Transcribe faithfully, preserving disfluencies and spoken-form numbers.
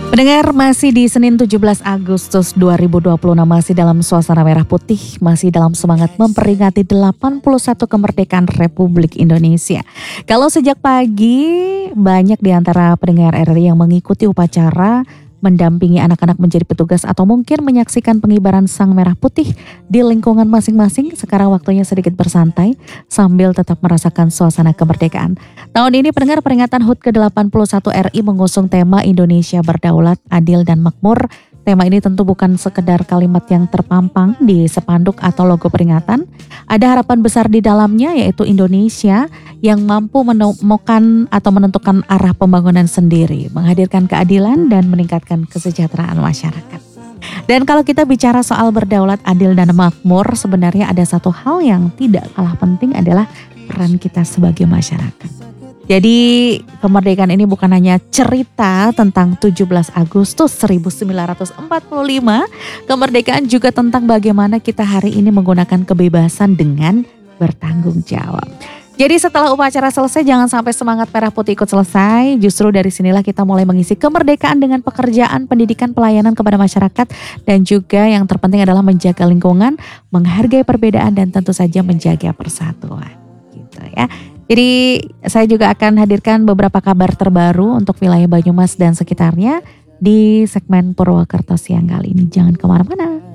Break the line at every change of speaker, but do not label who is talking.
Pendengar, masih di Senin tujuh belas Agustus dua ribu dua puluh enam, masih dalam suasana merah putih, masih dalam semangat memperingati delapan puluh satu kemerdekaan Republik Indonesia. Kalau sejak pagi banyak di antara pendengar R R I yang mengikuti upacara, mendampingi anak-anak menjadi petugas atau mungkin menyaksikan pengibaran sang merah putih di lingkungan masing-masing. Sekarang waktunya sedikit bersantai sambil tetap merasakan suasana kemerdekaan. Tahun ini pendengar, peringatan H U T ke delapan puluh satu R I mengusung tema Indonesia Berdaulat, Adil dan Makmur. Tema ini tentu bukan sekedar kalimat yang terpampang di spanduk atau logo peringatan. Ada harapan besar di dalamnya, yaitu Indonesia yang mampu menemukan atau menentukan arah pembangunan sendiri, menghadirkan keadilan dan meningkatkan kesejahteraan masyarakat. Dan kalau kita bicara soal berdaulat, adil dan makmur, sebenarnya ada satu hal yang tidak kalah penting, adalah peran kita sebagai masyarakat. Jadi kemerdekaan ini bukan hanya cerita tentang tujuh belas Agustus seribu sembilan ratus empat puluh lima, kemerdekaan juga tentang bagaimana kita hari ini menggunakan kebebasan dengan bertanggung jawab. Jadi setelah upacara selesai, jangan sampai semangat merah putih ikut selesai. Justru dari sinilah kita mulai mengisi kemerdekaan dengan pekerjaan, pendidikan, pelayanan kepada masyarakat, dan juga yang terpenting adalah menjaga lingkungan, menghargai perbedaan, dan tentu saja menjaga persatuan. Gitu ya. Jadi saya juga akan hadirkan beberapa kabar terbaru untuk wilayah Banyumas dan sekitarnya di segmen Purwokerto siang kali ini. Jangan kemana-mana.